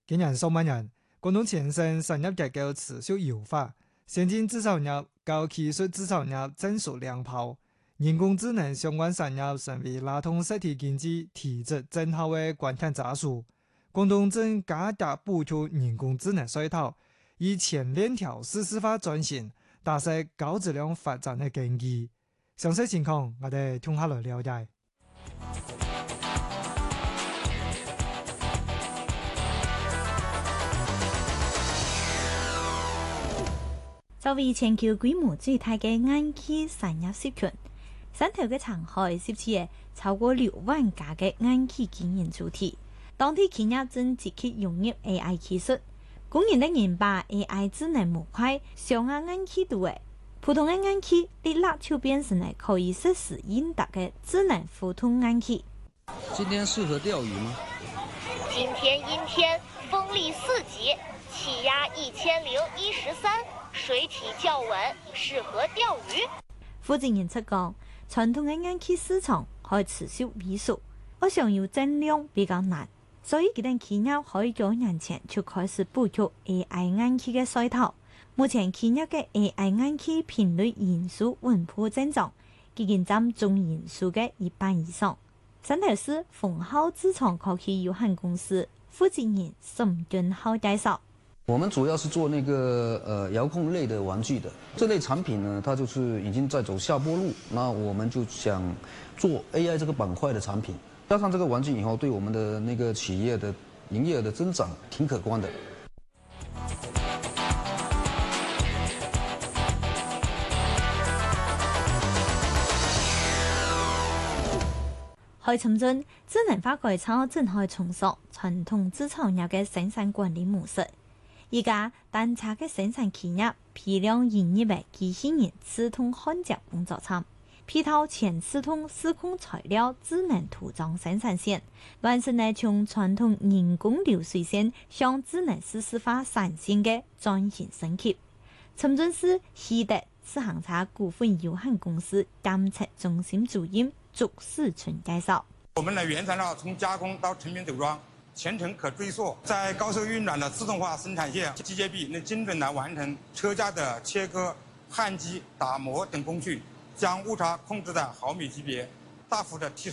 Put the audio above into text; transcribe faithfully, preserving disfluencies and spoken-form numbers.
今年上半年，廣東前線產業結構持續優化，先進製造業、高技術製造業增速亮跑，人工智能相關產業成為拉動實體經濟提質增效的關鍵因素。廣東正加大補貼人工智能稅套，以前鏈條絲絲化轉型，打實高質量發展的根基。詳細情況，我哋聽下來了解。 作為全球規模最大嘅 I T 產業集團，汕頭嘅長海十次嘅超過六萬家嘅 I T 經營主體，當地企業正積極融入 A I 技術，工人的人把 A I 智能模塊上下 I T 度嘅普通嘅 I T 立立就變成了可以實時應答嘅智能互動 I T。 今天適合釣魚嗎？ 今天陰天，風力四級，氣壓一千零一十三。水體較穩，適合釣魚。 負責人出講，傳統嘅 I T 市場可以持續萎縮，我想要增量比較難，所以佢哋企業可以幾年前就開始補貼 A I I T 嘅稅套。目前企業嘅 A I I T 頻率人數穩步增長，已經佔總人數嘅一半以上。汕頭市豐浩資產科技有限公司負責人沈俊浩介紹。 我們主要是做那個呃遙控類的玩具的，這類產品呢，它就是已經在走下坡路，那我們就想做 A I 這個板塊的產品，加上這個玩具以後，對我們的那個企業的營業額的增長挺可觀的。 喺深圳，智能化改造正在重塑傳統製造業嘅生產管理模式。而家單車嘅生產企業批量引入嘅機器人自動焊接工作廠，配套全自動施工材料智能塗裝生產線，完成呢從傳統人工流水線向智能絲絲化產線嘅轉型升級。深圳市希德自行車股份有限公司監測中心主任祝世春介紹： 我們的原材料從加工到成品組裝，全程可追溯，在高速運轉的自動化生產線，機械臂能精準地完成車架的切割、焊接、打磨等工序，將誤差控制在毫米級別，大幅的提